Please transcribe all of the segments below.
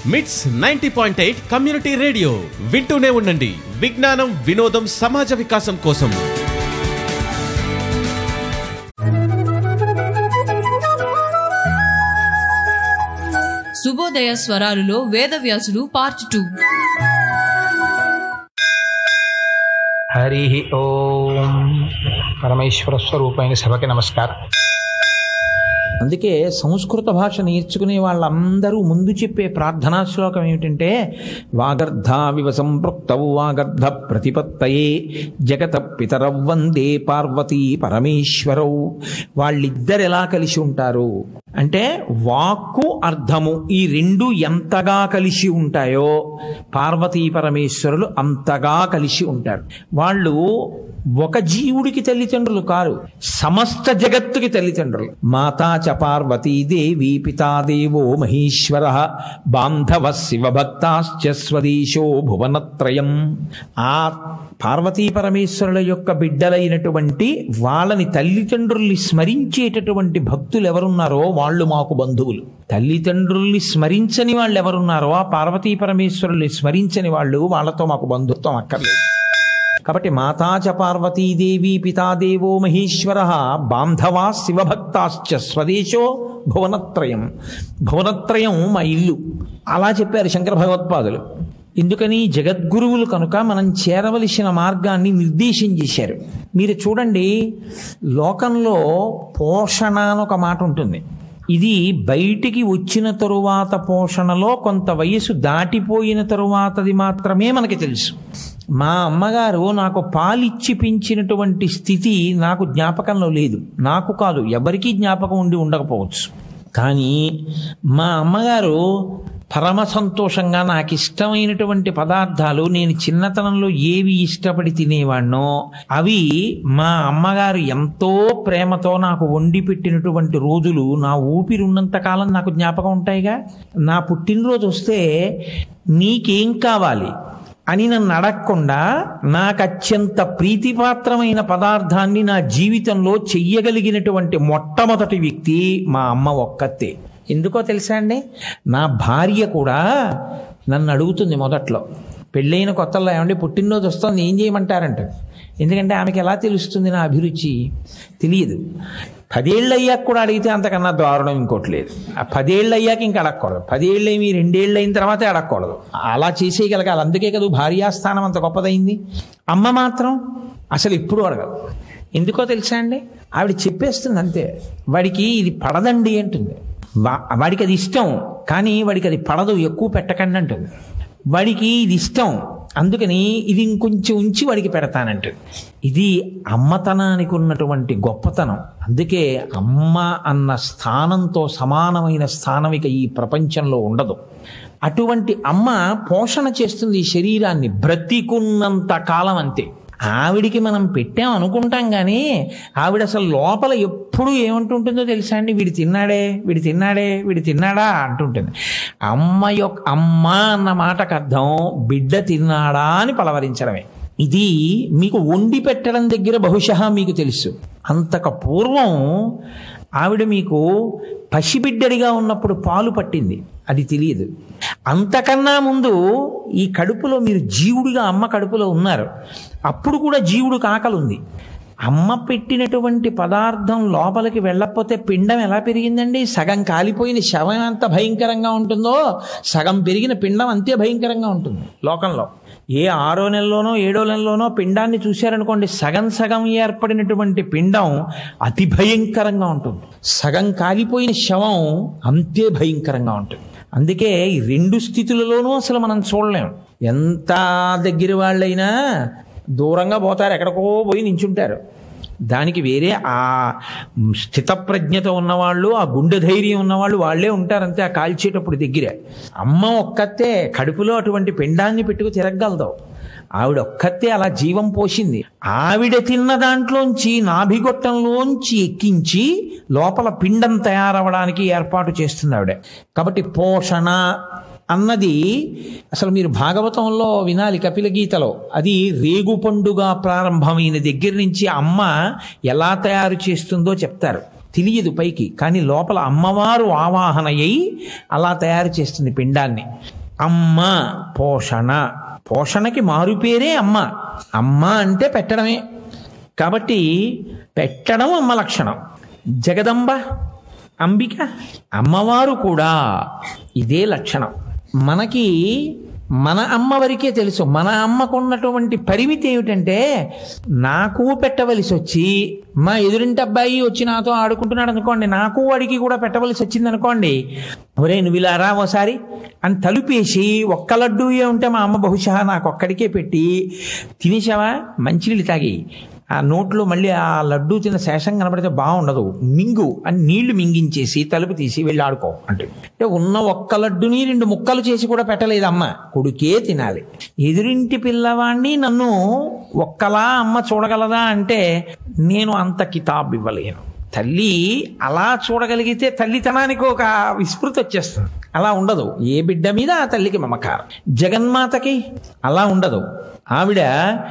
మిట్స్ 90.8 community radio వింటూనే ఉండండి. విజ్ఞానం, వినోదం, సమాజ వికాసం కోసం. శుభోదయ స్వరాలులో వేదవ్యాసుడు పార్ట్ 2. హరి ఓం. పరమేశ్వర స్వరూపమైన సభకి నమస్కారం. అందుకే సంస్కృత భాష నేర్చుకునే వాళ్ళందరూ ముందు చెప్పే ప్రార్థనా శ్లోకం ఏమిటంటే, వాగర్ధావివ సంపృక్తౌ వాగర్ధ ప్రతిపత్తయే జగత పితరౌ వందే పార్వతీ పరమేశ్వరౌ. వాళ్ళిద్దరు ఎలా కలిసి ఉంటారు అంటే, వాక్కు అర్థము ఈ రెండు ఎంతగా కలిసి ఉంటాయో పార్వతీ పరమేశ్వరులు అంతగా కలిసి ఉంటారు. వాళ్ళు ఒక జీవుడికి తల్లిదండ్రులు కారు, సమస్త జగత్తుకి తల్లిదండ్రులు. మాతా చ పార్వతీదేవి పితాదేవో మహేశ్వర బాంధవ శివభక్తాశ్చ స్వదేశో భువనత్రయం. ఆ పార్వతీ పరమేశ్వరుల యొక్క బిడ్డలైనటువంటి వాళ్ళని తల్లిదండ్రుల్ని స్మరించేటటువంటి భక్తులు ఎవరున్నారో వాళ్ళు మాకు బంధువులు. తల్లిదండ్రుల్ని స్మరించని వాళ్ళు ఎవరున్నారో ఆ పార్వతీ పరమేశ్వరుల్ని స్మరించని వాళ్ళు, వాళ్ళతో మాకు బంధుత్వం అక్కర్లేదు. కాబట్టి మాతా చ పార్వతీదేవి పితాదేవో మహేశ్వర బాంధవా శివభక్తాశ్చ స్వదేశో భువనత్రయం. భువనత్రయం మా ఇల్లు అలా చెప్పారు శంకర భగవత్పాదులు. ఎందుకని? జగద్గురువులు కనుక మనం చేరవలసిన మార్గాన్ని నిర్దేశం చేశారు. మీరు చూడండి, లోకంలో పోషణ అని ఒక మాట ఉంటుంది. ఇది బయటికి వచ్చిన తరువాత పోషణలో కొంత వయసు దాటిపోయిన తరువాతది మాత్రమే మనకి తెలుసు. మా అమ్మగారు నాకు పాలిచ్చి పెంచినటువంటి స్థితి నాకు జ్ఞాపకంలో లేదు. నాకు కాదు, ఎవరికీ జ్ఞాపకం ఉండి ఉండకపోవచ్చు. కానీ మా అమ్మగారు పరమ సంతోషంగా నాకు ఇష్టమైనటువంటి పదార్థాలు, నేను చిన్నతనంలో ఏవి ఇష్టపడి తినేవాడినో అవి మా అమ్మగారు ఎంతో ప్రేమతో నాకు వండి పెట్టినటువంటి రోజులు నా ఊపిరి ఉన్నంత కాలం నాకు జ్ఞాపకం ఉంటాయిగా. నా పుట్టినరోజు వస్తే నీకేం కావాలి అని నన్ను అడగకుండా నాకు అత్యంత ప్రీతిపాత్రమైన పదార్థాన్ని నా జీవితంలో చెయ్యగలిగినటువంటి మొట్టమొదటి వ్యక్తి మా అమ్మ ఒక్కతే. ఎందుకో తెలుసా అండి? నా భార్య కూడా నన్ను అడుగుతుంది మొదట్లో, పెళ్ళైన కొత్తలో, ఏమంటే పుట్టినరోజు వస్తుంది ఏం చేయమంటారంట. ఎందుకంటే ఆమెకి ఎలా తెలుస్తుంది నా అభిరుచి? తెలియదు. 10 ఏళ్ళు అయ్యాక కూడా అడిగితే అంతకన్నా దారుణం ఇంకోటి లేదు. ఆ 10 ఏళ్ళు అయ్యాక ఇంకా అడగకూడదు. 10 ఏళ్ళు ఏమి 2 ఏళ్ళు అయిన తర్వాతే అడగకూడదు. అలా చేసేయగలగాలి. అందుకే కదా భార్యాస్థానం అంత గొప్పదైంది. అమ్మ మాత్రం అసలు ఎప్పుడు అడగదు. ఎందుకో తెలుసా అండి? ఆవిడ చెప్పేస్తుంది అంతే, వాడికి ఇది పడదండి అంటుంది. వాడికి అది ఇష్టం కానీ వాడికి అది పడదు, ఎక్కువ పెట్టకండి అంటుంది. వాడికి ఇది ఇష్టం అందుకని ఇది ఇంకొంచెం ఉంచి వాడికి పెడతానంటుంది. ఇది అమ్మతనానికి ఉన్నటువంటి గొప్పతనం. అందుకే అమ్మ అన్న స్థానంతో సమానమైన స్థానం ఇక ఈ ప్రపంచంలో ఉండదు. అటువంటి అమ్మ పోషణ చేస్తుంది ఈ శరీరాన్ని బ్రతికున్నంత కాలం. అంతే. ఆవిడికి మనం పెట్టాం అనుకుంటాం కానీ ఆవిడ అసలు లోపల ఎప్పుడు ఏమంటుంటుందో తెలుసా అండి? వీడు తిన్నాడే, వీడు తిన్నాడే, వీడు తిన్నాడా అంటుంటుంది. అమ్మ అన్న మాటకు అర్థం బిడ్డ తిన్నాడా అని పలవరించడమే. ఇది మీకు వండి పెట్టడం దగ్గర బహుశా మీకు తెలుసు. అంతకు పూర్వం ఆవిడ మీకు పసిబిడ్డడిగా ఉన్నప్పుడు పాలు పట్టింది, అది తెలియదు. అంతకన్నా ముందు ఈ కడుపులో మీరు జీవుడిగా అమ్మ కడుపులో ఉన్నారు, అప్పుడు కూడా జీవుడికి ఆకలి ఉంది. అమ్మ పెట్టినటువంటి పదార్థం లోపలికి వెళ్ళకపోతే పిండం ఎలా పెరిగిందండి? సగం కాలిపోయిన శవం ఎంత భయంకరంగా ఉంటుందో సగం పెరిగిన పిండం అంతే భయంకరంగా ఉంటుంది లోకంలో. ఏ 6వ నెలలోనో 7వ నెలలోనో పిండాన్ని చూశారనుకోండి, సగం సగం ఏర్పడినటువంటి పిండం అతి భయంకరంగా ఉంటుంది. సగం కాలిపోయిన శవం అంతే భయంకరంగా ఉంటుంది. అందుకే ఈ 2 స్థితులలోనూ అసలు మనం చూడలేం. ఎంత దగ్గర వాళ్ళైనా దూరంగా పోతారు, ఎక్కడికో పోయి నించుంటారు. దానికి వేరే ఆ స్థితప్రజ్ఞత ఉన్నవాళ్ళు, ఆ గుండె ధైర్యం ఉన్నవాళ్ళు వాళ్ళే ఉంటారంతే. ఆ కాల్చేటప్పుడు దగ్గరే అమ్మ ఒక్కతే కడుపులో అటువంటి పిండాన్ని పెట్టుకు తిరగలదు. ఆవిడ ఒక్కతే అలా జీవం పోసింది. ఆవిడ తిన్న దాంట్లోంచి నాభిగొట్టంలోంచి ఎక్కించి లోపల పిండం తయారవడానికి ఏర్పాటు చేస్తుంది ఆవిడ. కాబట్టి పోషణ అన్నది అసలు మీరు భాగవతంలో వినాలి, కపిల గీతలో. అది రేగు పండుగ ప్రారంభమైన దగ్గర నుంచి అమ్మ ఎలా తయారు చేస్తుందో చెప్తారు. తెలియదు పైకి, కానీ లోపల అమ్మవారు ఆవాహన అయి అలా తయారు చేస్తుంది పిండాన్ని. అమ్మ పోషణ, పోషణకి మారుపేరే అమ్మ. అమ్మ అంటే పెట్టడమే, కాబట్టి పెట్టడం అమ్మ లక్షణం. జగదంబ, అంబిక, అమ్మవారు కూడా ఇదే లక్షణం. మనకి మన అమ్మ వరకే తెలుసు. మన అమ్మకు ఉన్నటువంటి పరిమితి ఏమిటంటే, నాకు పెట్టవలసి వచ్చి మా ఎదురింటి అబ్బాయి వచ్చి నాతో ఆడుకుంటున్నాడు అనుకోండి, నాకు వాడికి కూడా పెట్టవలసి వచ్చింది అనుకోండి, ఒరే నువ్వు ఇలా రా ఓసారి అని తలుపేసి ఒక్క లడ్డూ ఉంటే మా అమ్మ బహుశా నాకు ఒక్కడికే పెట్టి, తినేసావా మంచినీళ్ళు తాగి ఆ నోట్లో మళ్ళీ ఆ లడ్డూ తిన్న శేషం కనబడితే బాగుండదు, మింగు అని నీళ్లు మింగించేసి తలుపు తీసి వెళ్ళి ఆడుకో అంటే ఉన్న ఒక్క లడ్డుని 2 ముక్కలు చేసి కూడా పెట్టలేదు అమ్మ, కొడుకే తినాలి. ఎదురింటి పిల్లవాడిని నన్ను ఒక్కలా అమ్మ చూడగలదా అంటే నేను అంత కితాబ్ ఇవ్వలేను. తల్లి అలా చూడగలిగితే తల్లితనానికి ఒక విస్మృతి వచ్చేస్తుంది. అలా ఉండదు, ఏ బిడ్డ మీద ఆ తల్లికి మమకారం. జగన్మాతకి అలా ఉండదు. ఆవిడ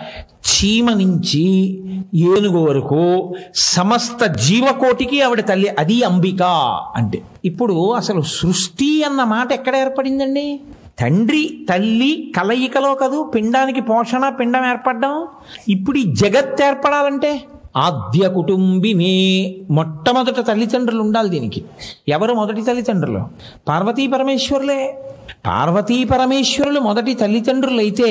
చీమ నుంచి ఏనుగు వరకు సమస్త జీవకోటికి ఆవిడ తల్లి. అది అంబిక అంటే. ఇప్పుడు అసలు సృష్టి అన్న మాట ఎక్కడ ఏర్పడిందండి? తండ్రి తల్లి కలయికలో కదూ పిండానికి పోషణ, పిండం ఏర్పడ్డం. ఇప్పుడు ఈ జగత్ ఏర్పడాలంటే ఆద్య కుటుంబినే, మొట్టమొదట తల్లిదండ్రులు ఉండాలి దీనికి. ఎవరు మొదటి తల్లిదండ్రులు? పార్వతీ పరమేశ్వరులే. పార్వతీ పరమేశ్వరులు మొదటి తల్లిదండ్రులు అయితే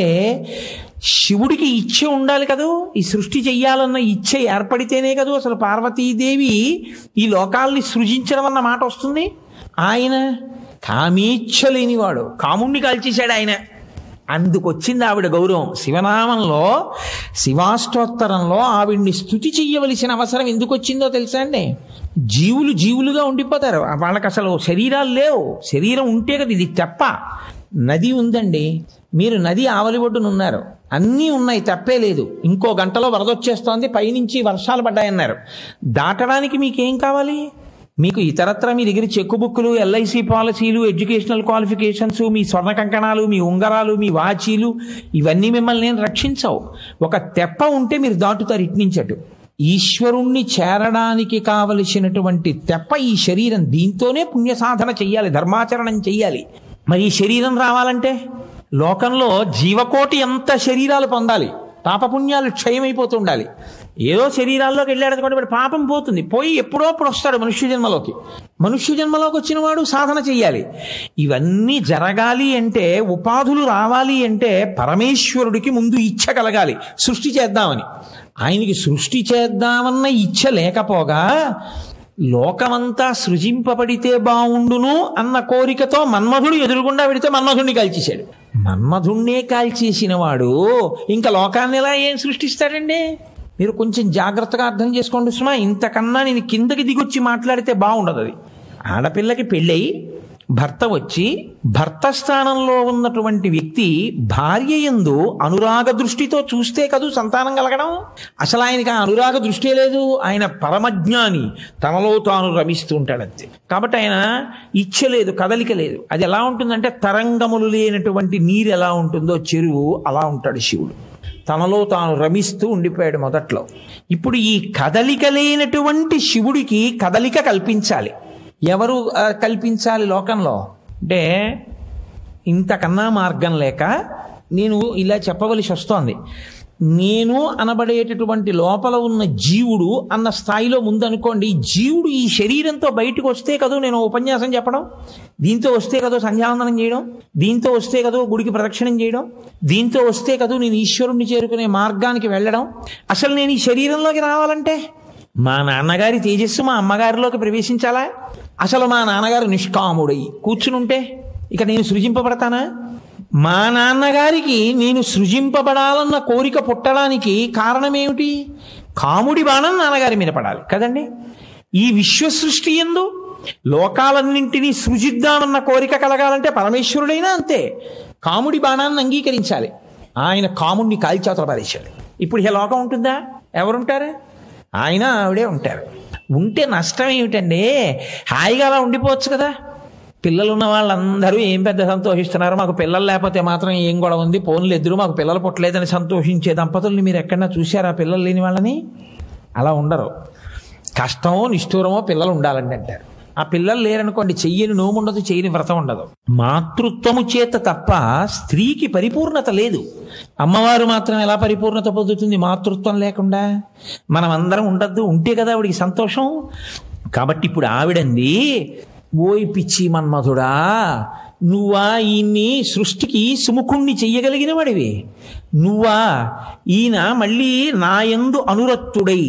శివుడికి ఇచ్చ ఉండాలి కదూ. ఈ సృష్టి చెయ్యాలన్న ఇచ్చ ఏర్పడితేనే కదూ అసలు పార్వతీదేవి ఈ లోకాల్ని సృజించడం అన్న మాట వస్తుంది. ఆయన కామేచ్ఛ లేనివాడు, కాముణ్ణి కాల్చేశాడు ఆయన. అందుకొచ్చింది ఆవిడ గౌరవం. శివనామంలో, శివాష్టోత్తరంలో ఆవిడ్ని స్తుతి చెయ్యవలసిన అవసరం ఎందుకు వచ్చిందో తెలుసా అండి? జీవులు జీవులుగా ఉండిపోతారు, వాళ్ళకి అసలు శరీరాలు లేవు. శరీరం ఉంటే కదా. ఇది తెప్ప. నది ఉందండి, మీరు నది ఆవలి ఒడ్డున ఉన్నారు, అన్నీ ఉన్నాయి, తప్పే లేదు. ఇంకో గంటలో వరదొచ్చేస్తోంది, పైనుంచి వర్షాలు పడ్డాయన్నారు. దాటడానికి మీకేం కావాలి? మీకు ఇతరత్ర మీ దగ్గర చెక్కు బుక్కులు, ఎల్ఐసి పాలసీలు, ఎడ్యుకేషనల్ క్వాలిఫికేషన్స్, మీ స్వర్ణ కంకణాలు, మీ ఉంగరాలు, మీ వాచీలు, ఇవన్నీ మిమ్మల్ని నేను రక్షించవు. ఒక తెప్ప ఉంటే మీరు దాటుతారు ఇట్నించటు. ఈశ్వరుణ్ణి చేరడానికి కావలసినటువంటి తెప్ప ఈ శరీరం. దీంతోనే పుణ్య సాధన చెయ్యాలి, ధర్మాచరణం చెయ్యాలి. మరి ఈ శరీరం రావాలంటే లోకంలో జీవకోటి ఎంత శరీరాలు పొందాలి, పాపపుణ్యాలు క్షయమైపోతూ ఉండాలి. ఏదో శరీరాల్లోకి వెళ్ళాడు అనుకోండి, వాడు పాపం పోతుంది, పోయి ఎప్పుడో అప్పుడు వస్తాడు మనుష్య జన్మలోకి. మనుష్య జన్మలోకి వచ్చిన వాడు సాధన చెయ్యాలి. ఇవన్నీ జరగాలి అంటే, ఉపాధులు రావాలి అంటే పరమేశ్వరుడికి ముందు ఇచ్చ కలగాలి, సృష్టి చేద్దామని. ఆయనకి సృష్టి చేద్దామన్న ఇచ్చ లేకపోగా లోకమంతా సృజింపబడితే బావుండును అన్న కోరికతో మన్మధుడు ఎదురుగుండా పెడితే మన్మధుడిని కాల్చేశాడు. మన్మధుణ్ణే కాల్చేసిన వాడు ఇంకా లోకాన్ని ఎలా ఏం సృష్టిస్తాడండి? మీరు కొంచెం జాగ్రత్తగా అర్థం చేసుకోండి సుమా. ఇంతకన్నా నేను కిందకి దిగొచ్చి మాట్లాడితే బాగుండదు. అది ఆడపిల్లకి పెళ్ళై భర్త వచ్చి భర్త స్థానంలో ఉన్నటువంటి వ్యక్తి భార్య యందు అనురాగ దృష్టితో చూస్తే కదూ సంతానం కలగడం. అసలు ఆయనకి ఆ అనురాగ దృష్టి లేదు, ఆయన పరమజ్ఞాని, తనలో తాను రమిస్తూ ఉంటాడు అంతే. కాబట్టి ఆయన ఇచ్చ లేదు, కదలిక లేదు. అది ఎలా ఉంటుందంటే తరంగములు లేనటువంటి నీరు ఎలా ఉంటుందో చెరువు, అలా ఉంటాడు శివుడు. తనలో తాను రమిస్తూ ఉండిపోయాడు మొదట్లో. ఇప్పుడు ఈ కదలిక లేనటువంటి శివుడికి కదలిక కల్పించాలి. ఎవరు కల్పించాలి లోకంలో అంటే, ఇంతకన్నా మార్గం లేక నేను ఇలా చెప్పవలసి వస్తోంది. నేను అనబడేటటువంటి లోపల ఉన్న జీవుడు అన్న స్థాయిలో ముందనుకోండి. జీవుడు ఈ శరీరంతో బయటకు వస్తే కదూ నేను ఉపన్యాసం చెప్పడం, దీంతో వస్తే కదో సంధ్యావందనం చేయడం, దీంతో వస్తే కదో గుడికి ప్రదక్షిణం చేయడం, దీంతో వస్తే కదూ నేను ఈశ్వరుణ్ణి చేరుకునే మార్గానికి వెళ్ళడం. అసలు నేను ఈ శరీరంలోకి రావాలంటే మా నాన్నగారి తేజస్సు మా అమ్మగారిలోకి ప్రవేశించాలా? అసలు మా నాన్నగారు నిష్కాముడై కూర్చునుంటే ఇక నేను సృజింపబడతానా? మా నాన్నగారికి నేను సృజింపబడాలన్న కోరిక పుట్టడానికి కారణమేమిటి? కాముడి బాణం నాన్నగారి మీద పడాలి కదండి. ఈ విశ్వ సృష్టి యందు లోకాలన్నింటినీ సృజిద్దామన్న కోరిక కలగాలంటే పరమేశ్వరుడైనా అంతే, కాముడి బాణాన్ని అంగీకరించాలి. ఆయన కాముడిని కాల్చేతల పారేశాడు. ఇప్పుడు ఈ లోకం ఉంటుందా? ఎవరుంటారు? ఆయన ఆవిడే ఉంటారు. ఉంటే నష్టం ఏమిటండి? హాయిగా అలా ఉండిపోవచ్చు కదా. పిల్లలు ఉన్న వాళ్ళందరూ ఏం పెద్ద సంతోషిస్తున్నారు, మాకు పిల్లలు లేకపోతే మాత్రం ఏం గొడవ ఉంది, ఫోన్లు ఎదురు మాకు పిల్లలు పుట్టలేదని సంతోషించే దంపతుల్ని మీరు ఎక్కడన్నా చూశారా? పిల్లలు లేని వాళ్ళని అలా ఉండరు. కష్టమో నిష్ఠూరమో పిల్లలు ఉండాలండి అంటారు. ఆ పిల్లలు లేరనుకోండి, చెయ్యని నోము ఉండదు, చెయ్యని వ్రతం ఉండదు. మాతృత్వము చేత తప్ప స్త్రీకి పరిపూర్ణత లేదు. అమ్మవారు మాత్రం ఎలా పరిపూర్ణత పొందుతుంది మాతృత్వం లేకుండా? మనం అందరం ఉండద్దు, ఉంటే కదా ఆవిడికి సంతోషం. కాబట్టి ఇప్పుడు ఆవిడంది, ఓయ్ పిచ్చి మన్మధుడా, నువ్వా ఈయన్ని సృష్టికి సుముఖుణ్ణి చెయ్యగలిగిన వాడివి? నువ్వా? ఈయన మళ్ళీ నా యందు అనురక్తుడై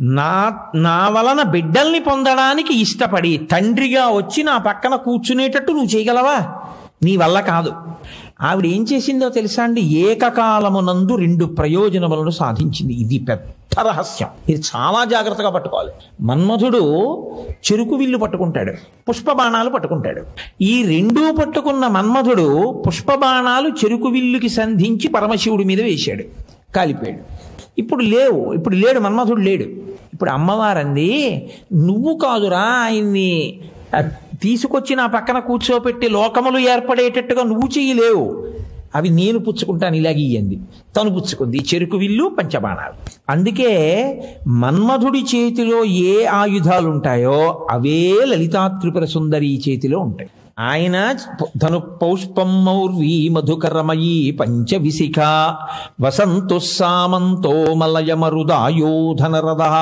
నా వలన బిడ్డల్ని పొందడానికి ఇష్టపడి తండ్రిగా వచ్చి నా పక్కన కూర్చునేటట్టు నువ్వు చేయగలవా? నీ వల్ల కాదు. ఆవిడ ఏం చేసిందో తెలుసా అండి? ఏకకాలమునందు 2 ప్రయోజనములను సాధించింది. ఇది పెద్ద రహస్యం, ఇది చాలా జాగ్రత్తగా పట్టుకోవాలి. మన్మధుడు చెరుకు విల్లు పట్టుకుంటాడు, పుష్పబాణాలు పట్టుకుంటాడు. ఈ 2 పట్టుకున్న మన్మధుడు పుష్పబాణాలు చెరుకు విల్లుకి సంధించి పరమశివుడి మీద వేశాడు, కాలిపోయాడు. ఇప్పుడు లేడు, మన్మధుడు లేడు. ఇప్పుడు అమ్మవారంది, నువ్వు కాదురా ఆయన్ని తీసుకొచ్చి నా పక్కన కూర్చోపెట్టి లోకములు ఏర్పడేటట్టుగా నువ్వు చెయ్యలేవు, అవి నేను పుచ్చుకుంటాను, ఇలాగీయంది. తను పుచ్చుకుంది చెరుకు విల్లు, పంచబాణాలు. అందుకే మన్మధుడి చేతిలో ఏ ఆయుధాలు ఉంటాయో అవే లలితా త్రిపుర సుందరి చేతిలో ఉంటాయి. ఆయన ధను పౌష్పం మౌర్వీ మధుకరమయీ పంచవిశిఖ వసంతు సామంతో మలయమరుదాయోధనరద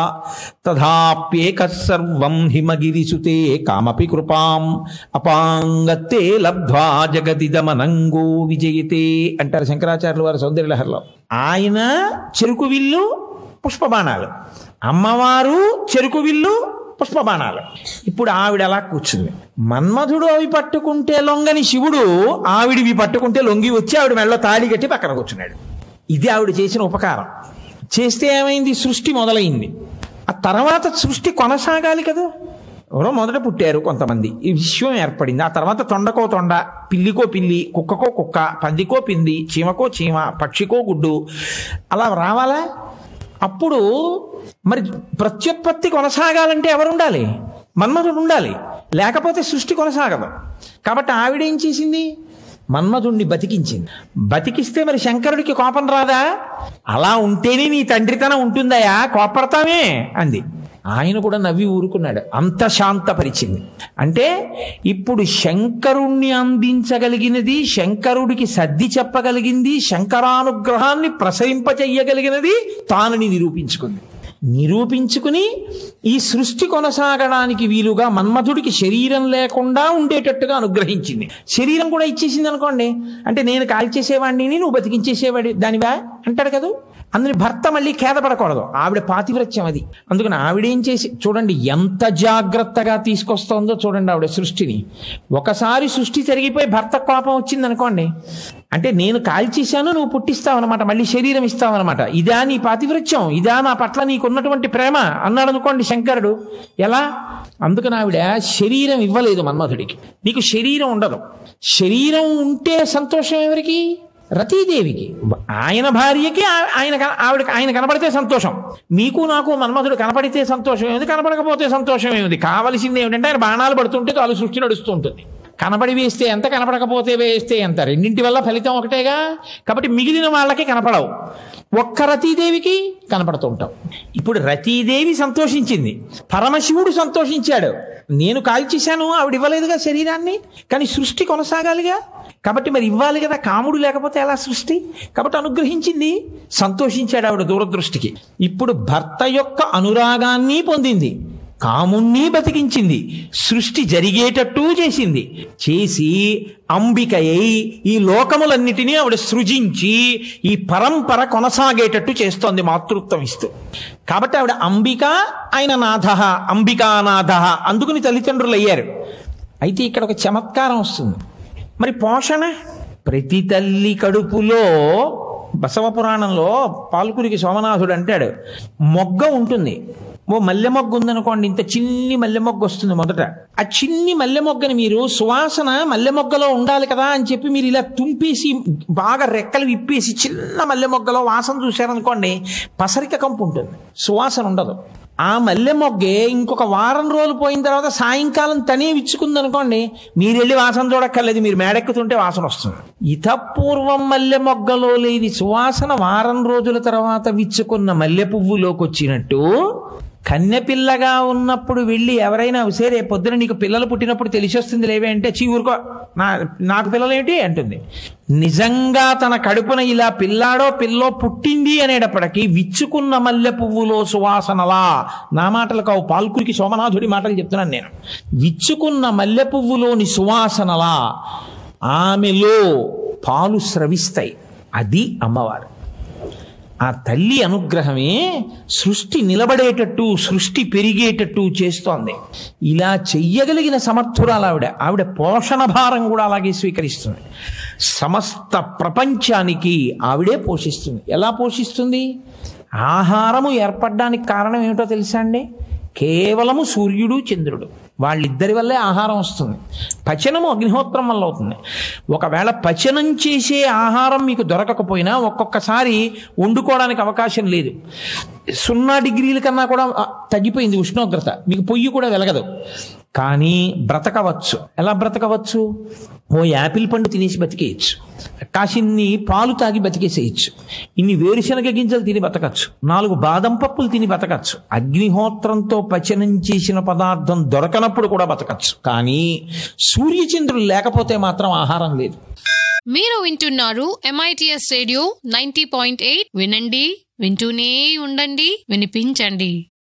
తథాప్యేక సర్వం హిమగిరిసుతే కామపి కృపాం అపాంగత్తే లబ్ధ్వా జగదిదమనంగో విజయతే అంటారు శంకరాచార్యుల వారి సౌందర్యలహరిలో. ఆయన చెరుకు విల్లు, పుష్పబాణాలు, అమ్మవారు చెరుకు విల్లు, పుష్పబాణాలు. ఇప్పుడు ఆవిడ అలా కూర్చుంది. మన్మధుడు అవి పట్టుకుంటే లొంగని శివుడు ఆవిడివి పట్టుకుంటే లొంగి వచ్చి ఆవిడ మెడలో తాళి కట్టి పక్కన కూర్చున్నాడు. ఇది ఆవిడ చేసిన ఉపకారం. చేస్తే ఏమైంది? సృష్టి మొదలైంది. ఆ తర్వాత సృష్టి కొనసాగాలి కదా. ఎవరో మొదట పుట్టారు కొంతమంది, ఈ విశ్వం ఏర్పడింది. ఆ తర్వాత తొండకో తొండ, పిల్లికో పిల్లి, కుక్కకో కుక్క, పందికో పింది, చీమకో చీమ, పక్షికో గుడ్డు, అలా రావాలా? అప్పుడు మరి ప్రత్యుత్పత్తి కొనసాగాలంటే ఎవరు ఉండాలి? మన్మధుడు ఉండాలి, లేకపోతే సృష్టి కొనసాగదు. కాబట్టి ఆవిడేం చేసింది? మన్మధుణ్ణి బతికించింది. బతికిస్తే మరి శంకరుడికి కోపం రాదా? అలా ఉంటేనే నీ తండ్రితనం ఉంటుందయా, కోపడతామే అంది. ఆయన కూడా నవ్వి ఊరుకున్నాడు. అంత శాంతపరిచింది. అంటే ఇప్పుడు శంకరుణ్ణి అందించగలిగినది, శంకరుడికి సర్ది చెప్పగలిగింది, శంకరానుగ్రహాన్ని ప్రసరింపచెయ్యగలిగినది తానుని నిరూపించుకుని ఈ సృష్టి కొనసాగడానికి వీలుగా మన్మధుడికి శరీరం లేకుండా ఉండేటట్టుగా అనుగ్రహించింది. శరీరం కూడా ఇచ్చేసింది అనుకోండి, అంటే నేను కాల్చేసేవాడిని, నువ్వు బతికించేసేవాడి దానివా అంటాడు కదా. అందుని భర్త మళ్ళీ ఖేదపడకూడదు. ఆవిడ పాతివ్రత్యం అది. అందుకని ఆవిడేం చేసి చూడండి, ఎంత జాగ్రత్తగా తీసుకొస్తోందో చూడండి ఆవిడ సృష్టిని. ఒకసారి సృష్టి జరిగిపోయి భర్త కోపం వచ్చింది అనుకోండి, అంటే నేను కాల్చేశాను, నువ్వు పుట్టిస్తావన్నమాట, మళ్ళీ శరీరం ఇస్తావన్నమాట. ఇదా నీ పాతివ్రత్యం? ఇదా నా పట్ల నీకున్నటువంటి ప్రేమ అన్నాడు అనుకోండి శంకరుడు. ఎలా? అందుకని ఆవిడ శరీరం ఇవ్వలేదు మన్మధుడికి. నీకు శరీరం ఉండదు. శరీరం ఉంటే సంతోషం ఎవరికి? రతీదేవికి. ఆయన భార్యకి ఆయన కనపడితే సంతోషం. మీకు నాకు మన్మధుడు కనపడితే సంతోషం ఏమిటి, కనపడకపోతే సంతోషం ఏమిటి? కావలసింది ఏమిటంటే ఆయన బాణాలు పడుతుంటే తాను సృష్టి నడుస్తూ ఉంటుంది. కనపడి వేస్తే ఎంత, కనపడకపోతే వేస్తే ఎంత, రెండింటి వల్ల ఫలితం ఒకటేగా. కాబట్టి మిగిలిన వాళ్ళకి కనపడవు, ఒక్క రతీదేవికి కనపడుతూ ఉంటాం. ఇప్పుడు రతీదేవి సంతోషించింది, పరమశివుడు సంతోషించాడు. నేను కాల్చేశాను, ఆవిడ ఇవ్వలేదుగా శరీరాన్ని, కానీ సృష్టి కొనసాగాలిగా. కాబట్టి మరి ఇవ్వాలి కదా, కాముడు లేకపోతే ఎలా సృష్టి? కాబట్టి అనుగ్రహించింది, సంతోషించాడు ఆవిడ దూరదృష్టికి. ఇప్పుడు భర్త యొక్క అనురాగాన్ని పొందింది, కాముణ్ణి బతికించింది, సృష్టి జరిగేటట్టు చేసి అంబికయ్యి ఈ లోకములన్నిటినీ ఆవిడ సృజించి ఈ పరంపర కొనసాగేటట్టు చేస్తోంది మాతృత్వం ఇస్తూ. కాబట్టి ఆవిడ అంబిక, ఆయన నాథ, అంబికానాథ, అందుకుని తల్లిదండ్రులు అయ్యారు. అయితే ఇక్కడ ఒక చమత్కారం వస్తుంది. మరి పోషణ, ప్రతి తల్లి కడుపులో బసవ పురాణంలో పాల్కురికి సోమనాథుడు అంటాడు, మొగ్గ ఉంటుంది. ఓ మల్లె మొగ్గ ఉందనుకోండి, ఇంత చిన్ని మల్లె మొగ్గ వస్తుంది మొదట. ఆ చిన్ని మల్లె మొగ్గని మీరు సువాసన మల్లె మొగ్గలో ఉండాలి కదా అని చెప్పి మీరు ఇలా తుంపేసి బాగా రెక్కలు విప్పేసి చిన్న మల్లె మొగ్గలో వాసన చూశారనుకోండి, పసరిక కంపు ఉంటుంది, సువాసన ఉండదు. ఆ మల్లె మొగ్గే ఇంకొక వారం రోజులు పోయిన తర్వాత సాయంకాలం తనే విచ్చుకుందనుకోండి, మీరు వెళ్ళి వాసన చూడక్కర్లేదు, మీరు మేడెక్కుతుంటే వాసన వస్తుంది. ఇతపూర్వం మల్లె మొగ్గలో లేని సువాసన వారం రోజుల తర్వాత విచ్చుకున్న మల్లె పువ్వులోకి వచ్చినట్టు కన్నెపిల్లగా ఉన్నప్పుడు వెళ్ళి ఎవరైనా సరే పొద్దున నీకు పిల్లలు పుట్టినప్పుడు తెలిసి వస్తుంది లేవే అంటే చీ ఊరుకో, నాకు పిల్లలేంటి అంటుంది. నిజంగా తన కడుపున ఇలా పిల్లాడో పిల్లో పుట్టింది అనేటప్పటికీ విచ్చుకున్న మల్లె పువ్వులో సువాసనలా, నా మాటలు కావు, పాల్కురికి సోమనాథుడి మాటలు చెప్తున్నాను నేను. విచ్చుకున్న మల్లె పువ్వులోని సువాసనలా ఆమెలో పాలు స్రవిస్తాయి. అది అమ్మవారు. ఆ తల్లి అనుగ్రహమే సృష్టి నిలబడేటట్టు, సృష్టి పెరిగేటట్టు చేస్తోంది. ఇలా చెయ్యగలిగిన సమర్థురాలు ఆవిడ పోషణ భారం కూడా అలాగే స్వీకరిస్తుంది. సమస్త ప్రపంచానికి ఆవిడే పోషిస్తుంది. ఎలా పోషిస్తుంది? ఆహారము ఏర్పడడానికి కారణం ఏమిటో తెలుసా అండి? కేవలము సూర్యుడు చంద్రుడు, వాళ్ళిద్దరి వల్లే ఆహారం వస్తుంది. పచనము అగ్నిహోత్రం వల్ల అవుతుంది. ఒకవేళ పచనం చేసే ఆహారం మీకు దొరకకపోయినా ఒక్కొక్కసారి వండుకోవడానికి అవకాశం లేదు. 0 డిగ్రీల కన్నా కూడా తగ్గిపోయింది ఉష్ణోగ్రత, మీకు పొయ్యి కూడా వెలగదు, కానీ బ్రతకవచ్చు. ఎలా బ్రతకవచ్చు? ఓ యాపిల్ పండు తినేసి బతికేయచ్చు, కాసిన్ని పాలు తాగి బతికేసేయచ్చు, ఇన్ని వేరుశనగ గింజలు తిని బతకచ్చు, 4 బాదం పప్పులు తిని బతకచ్చు. అగ్నిహోత్రంతో పచనం చేసిన పదార్థం దొరకనప్పుడు కూడా బతకచ్చు. కానీ సూర్యచంద్రులు లేకపోతే మాత్రం ఆహారం లేదు. మీరు వింటున్నారు MITS రేడియో 90.8. వినండి, వింటూనే ఉండండి, వినిపించండి.